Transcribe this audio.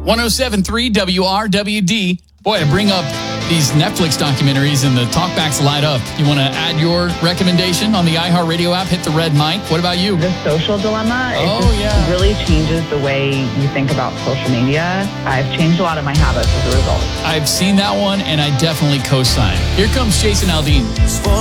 107.3 WRWD. Boy, I bring up these Netflix documentaries and the talkbacks light up. You want to add your recommendation on the iHeartRadio app? Hit the red mic. What about you? The Social Dilemma. It really changes the way you think about social media. I've changed a lot of my habits as a result. I've seen that one, and I definitely co-sign. Here comes Jason Aldean.